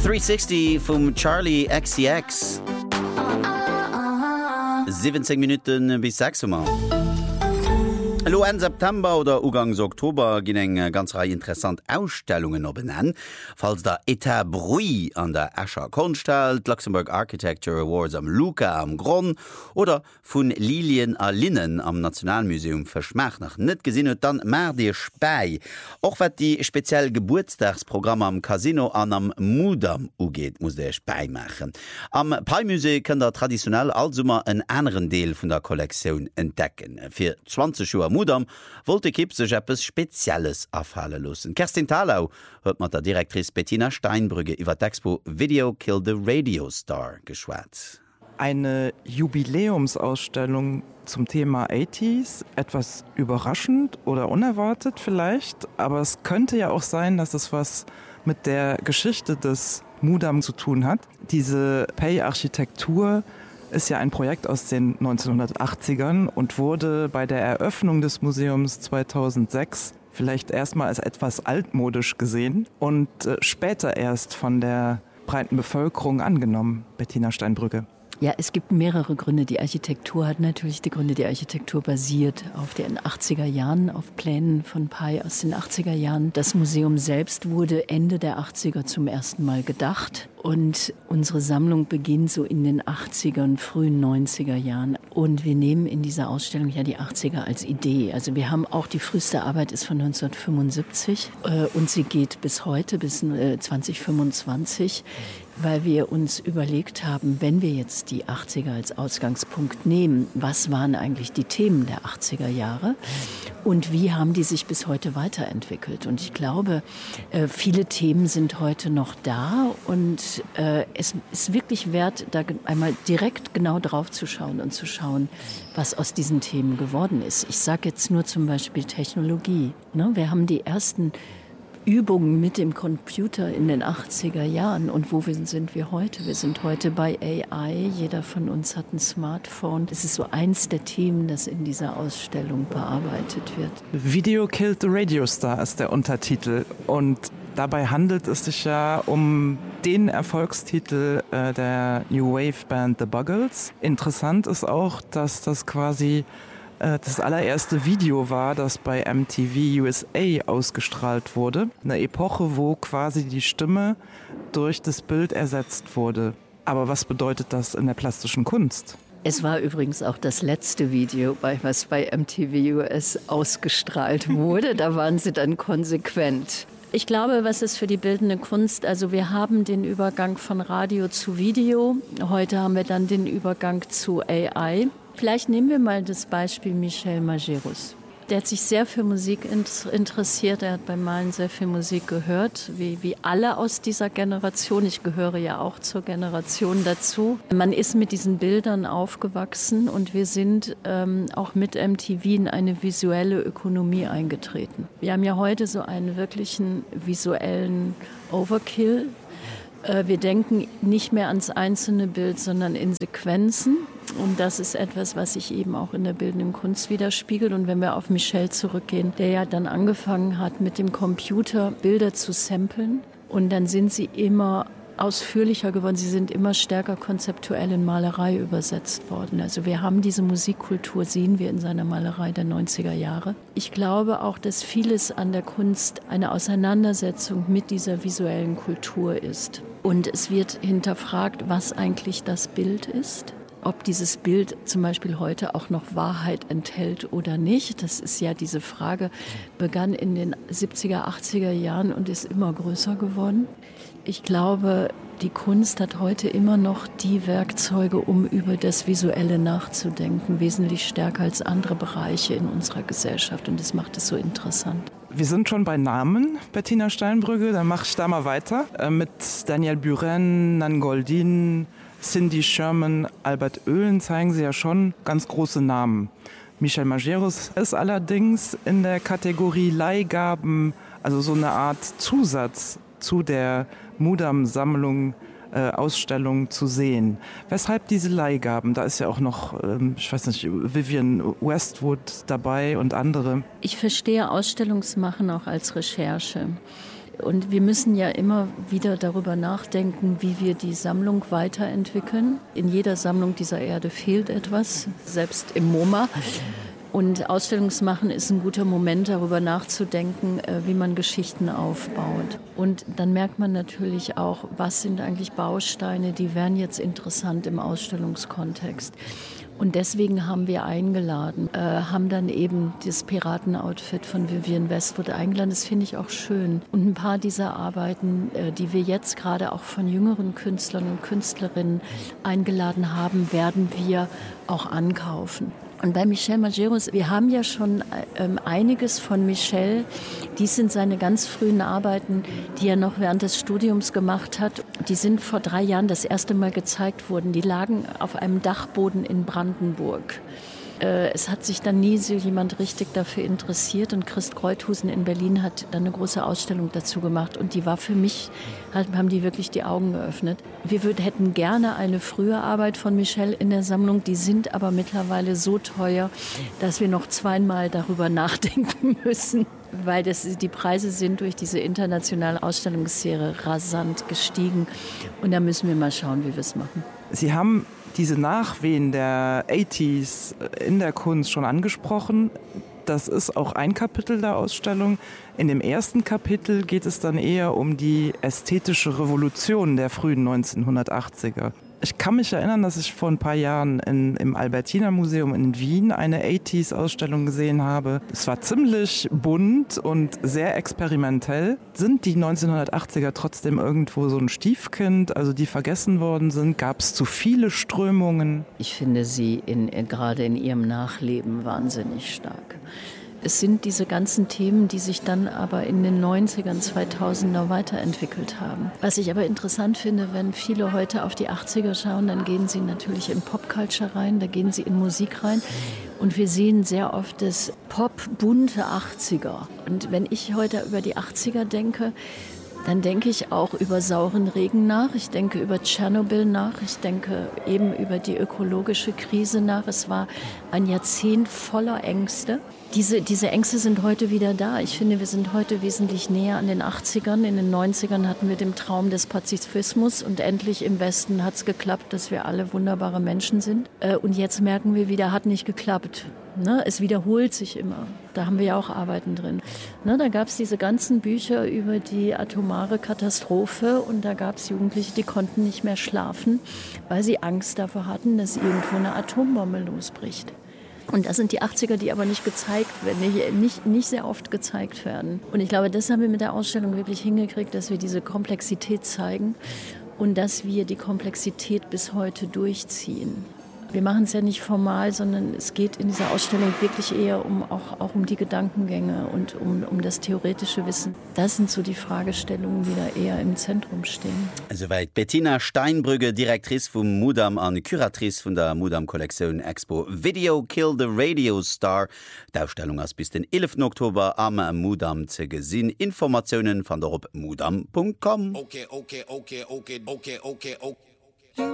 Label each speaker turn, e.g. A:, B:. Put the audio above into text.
A: 360 vom Charlie XCX. 17 Minuten bis 6 Uhr. Hallo, Ende September oder Ugangs Oktober gehen eine ganz Reihe interessant Ausstellungen benennen. Falls der Etat Bruy an der Escher Kunsthalle, Luxemburg Architecture Awards am Luca am Gron oder von Lilien a Linnen am Nationalmuseum verschmacht noch nicht gesehen und dann mehr dir Spei. Auch was die speziell Geburtstagsprogramme am Casino an am Mudam ugeht, muss der Spei machen. Am Pai-Museum kann der traditionell also mal einen anderen Teil von der Kollektion entdecken. Für 20 Uhr Mudam wollte Kipp sich etwas Spezielles aufhalten lassen. Kerstin Thalau hat mit der Direktrice Bettina Steinbrügge über die Expo Video Kill the Radio Star geschwätzt.
B: Eine Jubiläumsausstellung zum Thema 80s, etwas überraschend oder unerwartet vielleicht, aber es könnte ja auch sein, dass es was mit der Geschichte des Mudam zu tun hat. Diese Pei-Architektur ist ja ein Projekt aus den 1980ern und wurde bei der Eröffnung des Museums 2006 vielleicht erstmal als etwas altmodisch gesehen und später erst von der breiten Bevölkerung angenommen, Bettina Steinbrügge.
C: Ja, es gibt mehrere Gründe. Die Architektur hat natürlich die Gründe. Die Architektur basiert auf den 80er Jahren, auf Plänen von Pei aus den 80er Jahren. Das Museum selbst wurde Ende der 80er zum ersten Mal gedacht. Und unsere Sammlung beginnt so in den 80ern, frühen 90er Jahren. Und wir nehmen in dieser Ausstellung ja die 80er als Idee. Also wir haben auch, die früheste Arbeit ist von 1975 und sie geht bis heute, bis 2025. Weil wir uns überlegt haben, wenn wir jetzt die 80er als Ausgangspunkt nehmen, was waren eigentlich die Themen der 80er Jahre und wie haben die sich bis heute weiterentwickelt? Und ich glaube, viele Themen sind heute noch da und es ist wirklich wert, da einmal direkt genau drauf zu schauen und zu schauen, was aus diesen Themen geworden ist. Ich sage jetzt nur zum Beispiel Technologie. Ne? Wir haben die ersten Übungen mit dem Computer in den 80er Jahren. Und wo sind wir heute? Wir sind heute bei AI. Jeder von uns hat ein Smartphone. Das ist so eins der Themen, das in dieser Ausstellung bearbeitet wird.
B: Video Killed the Radio Star ist der Untertitel. Und dabei handelt es sich ja um den Erfolgstitel der New Wave Band The Buggles. Interessant ist auch, dass das quasi das allererste Video war, das bei MTV USA ausgestrahlt wurde. Eine Epoche, wo quasi die Stimme durch das Bild ersetzt wurde. Aber was bedeutet das in der plastischen Kunst?
C: Es war übrigens auch das letzte Video, was bei MTV US ausgestrahlt wurde. Da waren sie dann konsequent. Ich glaube, was ist für die bildende Kunst? Also wir haben den Übergang von Radio zu Video. Heute haben wir dann den Übergang zu AI. Vielleicht nehmen wir mal das Beispiel Michel Majerus. Der hat sich sehr für Musik interessiert. Er hat beim Malen sehr viel Musik gehört, wie alle aus dieser Generation. Ich gehöre ja auch zur Generation dazu. Man ist mit diesen Bildern aufgewachsen und wir sind auch mit MTV in eine visuelle Ökonomie eingetreten. Wir haben ja heute so einen wirklichen visuellen Overkill. Wir denken nicht mehr ans einzelne Bild, sondern in Sequenzen. Und das ist etwas, was sich eben auch in der bildenden Kunst widerspiegelt. Und wenn wir auf Michel zurückgehen, der ja dann angefangen hat, mit dem Computer Bilder zu samplen. Und dann sind sie immer ausführlicher geworden. Sie sind immer stärker konzeptuell in Malerei übersetzt worden. Also wir haben diese Musikkultur, sehen wir in seiner Malerei der 90er Jahre. Ich glaube auch, dass vieles an der Kunst eine Auseinandersetzung mit dieser visuellen Kultur ist. Und es wird hinterfragt, was eigentlich das Bild ist. Ob dieses Bild zum Beispiel heute auch noch Wahrheit enthält oder nicht, das ist ja diese Frage, begann in den 70er, 80er Jahren und ist immer größer geworden. Ich glaube, die Kunst hat heute immer noch die Werkzeuge, um über das Visuelle nachzudenken, wesentlich stärker als andere Bereiche in unserer Gesellschaft. Und das macht es so interessant.
B: Wir sind schon bei Namen, Bettina Steinbrügge, dann mache ich da mal weiter. Mit Daniel Buren, Nan Goldin, Cindy Sherman, Albert Oehlen zeigen Sie ja schon ganz große Namen. Michel Majerus ist allerdings in der Kategorie Leihgaben, also so eine Art Zusatz zu der Mudam-Sammlung, Ausstellung zu sehen. Weshalb diese Leihgaben? Da ist ja auch noch, ich weiß nicht, Vivienne Westwood dabei und andere.
C: Ich verstehe Ausstellungsmachen auch als Recherche. Und wir müssen ja immer wieder darüber nachdenken, wie wir die Sammlung weiterentwickeln. In jeder Sammlung dieser Erde fehlt etwas, selbst im MoMA. Und Ausstellungsmachen ist ein guter Moment, darüber nachzudenken, wie man Geschichten aufbaut. Und dann merkt man natürlich auch, was sind eigentlich Bausteine, die wären jetzt interessant im Ausstellungskontext. Und deswegen haben wir eingeladen, haben dann eben das Piratenoutfit von Vivienne Westwood eingeladen. Das finde ich auch schön. Und ein paar dieser Arbeiten, die wir jetzt gerade auch von jüngeren Künstlern und Künstlerinnen eingeladen haben, werden wir auch ankaufen. Und bei Michel Majerus, wir haben ja schon einiges von Michel. Dies sind seine ganz frühen Arbeiten, die er noch während des Studiums gemacht hat. Die sind vor 3 Jahren das erste Mal gezeigt worden. Die lagen auf einem Dachboden in Brandenburg. Es hat sich dann nie so jemand richtig dafür interessiert und Christ Kreuthusen in Berlin hat dann eine große Ausstellung dazu gemacht und die war für mich, haben die wirklich die Augen geöffnet. Wir hätten gerne eine frühe Arbeit von Michel in der Sammlung, die sind aber mittlerweile so teuer, dass wir noch zweimal darüber nachdenken müssen, weil die Preise sind durch diese internationale Ausstellungsserie rasant gestiegen und da müssen wir mal schauen, wie wir es machen.
B: Sie haben diese Nachwehen der 80s in der Kunst schon angesprochen. Das ist auch ein Kapitel der Ausstellung. In dem ersten Kapitel geht es dann eher um die ästhetische Revolution der frühen 1980er. Ich kann mich erinnern, dass ich vor ein paar Jahren im Albertina Museum in Wien eine 80s-Ausstellung gesehen habe. Es war ziemlich bunt und sehr experimentell. Sind die 1980er trotzdem irgendwo so ein Stiefkind, also die vergessen worden sind? Gab es zu viele Strömungen?
C: Ich finde sie gerade in ihrem Nachleben wahnsinnig stark. Es sind diese ganzen Themen, die sich dann aber in den 90ern, 2000er weiterentwickelt haben. Was ich aber interessant finde, wenn viele heute auf die 80er schauen, dann gehen sie natürlich in Popculture rein, da gehen sie in Musik rein. Und wir sehen sehr oft das Pop-bunte 80er. Und wenn ich heute über die 80er denke, dann denke ich auch über sauren Regen nach, ich denke über Tschernobyl nach, ich denke eben über die ökologische Krise nach. Es war ein Jahrzehnt voller Ängste. Diese Ängste sind heute wieder da. Ich finde, wir sind heute wesentlich näher an den 80ern. In den 90ern hatten wir den Traum des Pazifismus und endlich im Westen hat es geklappt, dass wir alle wunderbare Menschen sind. Und jetzt merken wir wieder, hat nicht geklappt. Ne? Es wiederholt sich immer. Da haben wir ja auch Arbeiten drin. Ne? Da gab es diese ganzen Bücher über die atomare Katastrophe und da gab es Jugendliche, die konnten nicht mehr schlafen, weil sie Angst davor hatten, dass irgendwo eine Atombombe losbricht. Und das sind die 80er, die aber nicht gezeigt werden, nicht sehr oft gezeigt werden. Und ich glaube, das haben wir mit der Ausstellung wirklich hingekriegt, dass wir diese Komplexität zeigen und dass wir die Komplexität bis heute durchziehen. Wir machen es ja nicht formal, sondern es geht in dieser Ausstellung wirklich eher auch um die Gedankengänge und um das theoretische Wissen. Das sind so die Fragestellungen, die da eher im Zentrum stehen.
A: Soweit Bettina Steinbrügge, Direktrice vom Mudam an Kuratrice von der Mudam-Kollektion Expo Video Kill the Radio Star. Die Ausstellung ist bis den 11. Oktober am Mudam zu gesehen. Informationen von der Mudam.com.
D: Okay.